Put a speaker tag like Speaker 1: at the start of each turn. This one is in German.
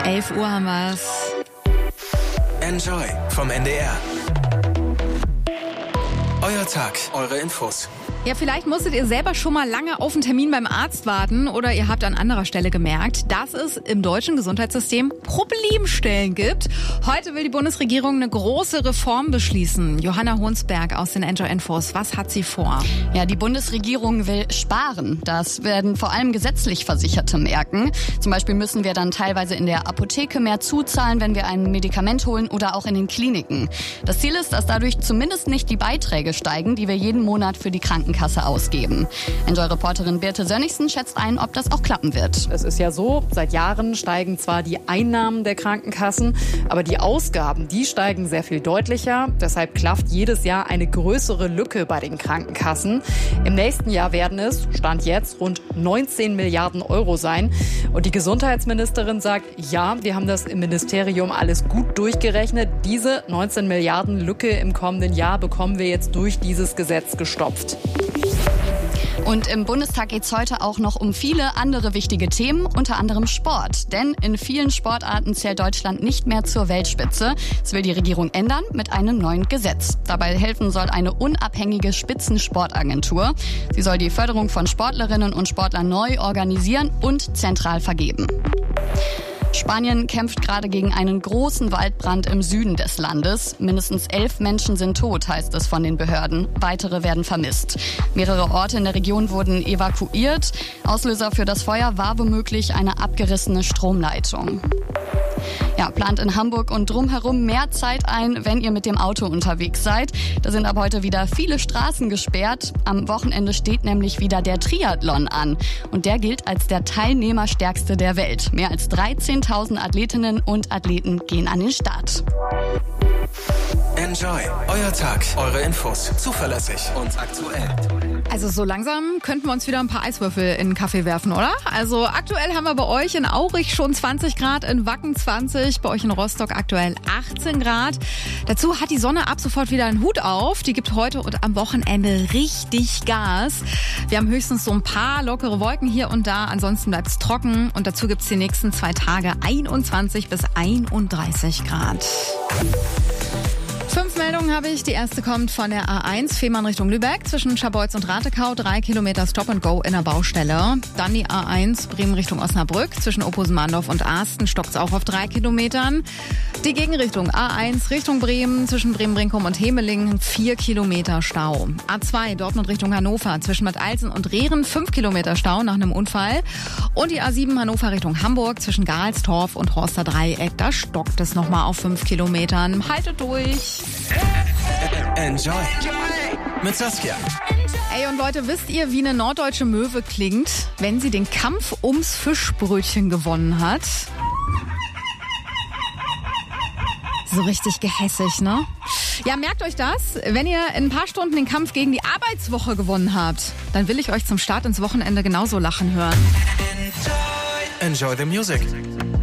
Speaker 1: 11 Uhr haben wir's.
Speaker 2: Enjoy vom NDR. Euer Tag, eure Infos.
Speaker 1: Ja, vielleicht musstet ihr selber schon mal lange auf einen Termin beim Arzt warten oder ihr habt an anderer Stelle gemerkt, dass es im deutschen Gesundheitssystem Problemstellen gibt. Heute will die Bundesregierung eine große Reform beschließen. Johanna Honsberg aus den Enjoy Infos. Was hat sie vor?
Speaker 3: Ja, die Bundesregierung will sparen. Das werden vor allem gesetzlich Versicherte merken. Zum Beispiel müssen wir dann teilweise in der Apotheke mehr zuzahlen, wenn wir ein Medikament holen oder auch in den Kliniken. Das Ziel ist, dass dadurch zumindest nicht die Beiträge steigen, die wir jeden Monat für die Krankenkasse ausgeben. Enjoy-Reporterin Birte Sönnigsen schätzt ein, ob das auch klappen wird.
Speaker 4: Es ist ja so, seit Jahren steigen zwar die Einnahmen der Krankenkassen, aber die Ausgaben, die steigen sehr viel deutlicher. Deshalb klafft jedes Jahr eine größere Lücke bei den Krankenkassen. Im nächsten Jahr werden es, Stand jetzt, rund 19 Milliarden Euro sein. Und die Gesundheitsministerin sagt, ja, wir haben das im Ministerium alles gut durchgerechnet. Diese 19 Milliarden Lücke im kommenden Jahr bekommen wir jetzt durch dieses Gesetz gestopft.
Speaker 3: Und im Bundestag geht es heute auch noch um viele andere wichtige Themen, unter anderem Sport. Denn in vielen Sportarten zählt Deutschland nicht mehr zur Weltspitze. Das will die Regierung ändern mit einem neuen Gesetz. Dabei helfen soll eine unabhängige Spitzensportagentur. Sie soll die Förderung von Sportlerinnen und Sportlern neu organisieren und zentral vergeben. Spanien kämpft gerade gegen einen großen Waldbrand im Süden des Landes. Mindestens 11 Menschen sind tot, heißt es von den Behörden. Weitere werden vermisst. Mehrere Orte in der Region wurden evakuiert. Auslöser für das Feuer war womöglich eine abgerissene Stromleitung. Ja, plant in Hamburg und drumherum mehr Zeit ein, wenn ihr mit dem Auto unterwegs seid. Da sind ab heute wieder viele Straßen gesperrt. Am Wochenende steht nämlich wieder der Triathlon an. Und der gilt als der teilnehmerstärkste der Welt. Mehr als 13.000 Athletinnen und Athleten gehen an den Start.
Speaker 2: Enjoy, euer Tag, eure Infos. Zuverlässig und aktuell.
Speaker 1: Also so langsam könnten wir uns wieder ein paar Eiswürfel in den Kaffee werfen, oder? Also aktuell haben wir bei euch in Aurich schon 20 Grad, in Wacken 20, bei euch in Rostock aktuell 18 Grad. Dazu hat die Sonne ab sofort wieder einen Hut auf. Die gibt heute und am Wochenende richtig Gas. Wir haben höchstens so ein paar lockere Wolken hier und da, ansonsten bleibt es trocken. Und dazu gibt es die nächsten 2 Tage 21 bis 31 Grad. 5 Meldungen habe ich. Die erste kommt von der A1 Fehmarn Richtung Lübeck. Zwischen Scharbeutz und Ratekau 3 Kilometer Stop and Go in der Baustelle. Dann die A1 Bremen Richtung Osnabrück. Zwischen Opposen-Mahndorf und Asten stoppt es auch auf 3 Kilometern. Die Gegenrichtung A1 Richtung Bremen. Zwischen Bremen-Brinkum und Hemeling 4 Kilometer Stau. A2 Dortmund Richtung Hannover. Zwischen Bad Alsen und Rehren 5 Kilometer Stau nach einem Unfall. Und die A7 Hannover Richtung Hamburg. Zwischen Galstorf und Horster Dreieck. Da stockt es nochmal auf 5 Kilometern. Haltet durch.
Speaker 2: Enjoy mit Saskia.
Speaker 1: Ey, und Leute, wisst ihr, wie eine norddeutsche Möwe klingt, wenn sie den Kampf ums Fischbrötchen gewonnen hat? So richtig gehässig, ne? Ja, merkt euch das. Wenn ihr in ein paar Stunden den Kampf gegen die Arbeitswoche gewonnen habt, dann will ich euch zum Start ins Wochenende genauso lachen hören.
Speaker 2: Enjoy the music.